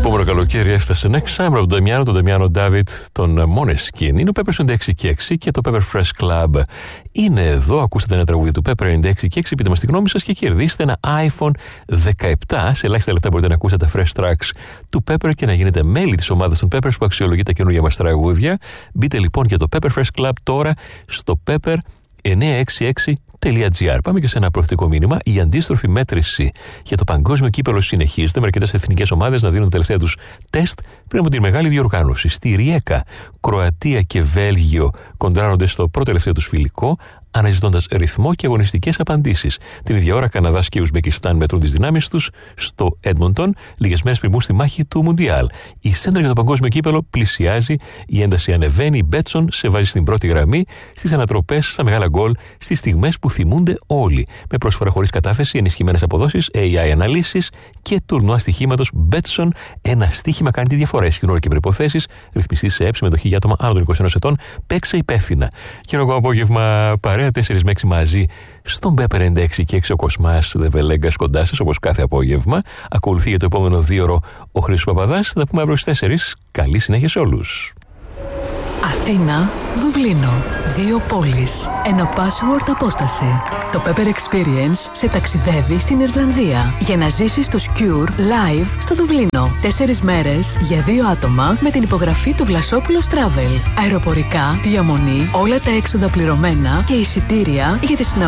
επόμενο καλοκαίρι έφτασε ένα εξάμηνο από τον Νταμιάνο Ντάβιτ, τον Måneskin. Είναι ο Pepper 96 και 6 και το Pepper Fresh Club. Είναι εδώ, ακούσατε ένα τραγούδι του Pepper 96 και 6, πείτε μας τη γνώμη σας και κερδίστε ένα iPhone 17. Σε ελάχιστα λεπτά μπορείτε να ακούσετε τα Fresh Tracks του Pepper και να γίνετε μέλη της ομάδας των Peppers που αξιολογεί τα καινούργια μας τραγούδια. Μπείτε λοιπόν για το Pepper Fresh Club τώρα στο pepper966.gr. Πάμε και σε ένα προθετικό μήνυμα. Η αντίστροφη μέτρηση για το παγκόσμιο κύπελλο συνεχίζεται, με αρκετές εθνικές ομάδες να δίνουν τα τελευταία τους τεστ πριν από τη μεγάλη διοργάνωση. Στη Ριέκα, Κροατία και Βέλγιο κοντράρονται στο πρώτο τελευταίο τους φιλικό, αναζητώντας ρυθμό και αγωνιστικές απαντήσεις. Την ίδια ώρα, Καναδάς και Ουσμπεκιστάν μετρούν τις δυνάμεις τους στο Έντμοντον, λίγες μέρες πριν μπουν στη μάχη του Μουντιάλ. Η σέντρα για το παγκόσμιο κύπελλο πλησιάζει, η ένταση ανεβαίνει, η Μπέτσον σε βάζει στην πρώτη γραμμή, στις ανατροπές, στα μεγάλα γκολ, στις στιγμές που θυμούνται όλοι. Με πρόσφορα χωρίς κατάθεση, ενισχυμένες αποδόσεις, AI αναλύσεις και τουρνουά στοιχήματος Μπέτσον. Ένα στοίχημα κάνει τη διαφορά. Ισχυρό και προϋποθέσεις, ρυθμιστή σε ΕΠ, συμμετοχή για άτομα άνω των 21 ετών. Παίξε υπεύθυνα. Και ένα απόγευμα παρέα 4 με 6 μαζί στον Pepper 96 και 6 ο Κοσμάς Δεβελέγκας κοντά σας, όπως κάθε απόγευμα. Ακολουθεί για το επόμενο 2ωρο ο Χρήστος Παπαδάς. Θα τα πούμε αύριο στις 4. Καλή συνέχεια σε όλους. Αθήνα, Δουβλίνο. 2 πόλεις. Ένα password απόσταση. Το Pepper Experience σε ταξιδεύει στην Ιρλανδία για να ζήσεις το Cure live στο Δουβλίνο. 4 μέρες για 2 άτομα με την υπογραφή του Βλασόπουλος Travel. Αεροπορικά, διαμονή, όλα τα έξοδα πληρωμένα και εισιτήρια για τη συναυλία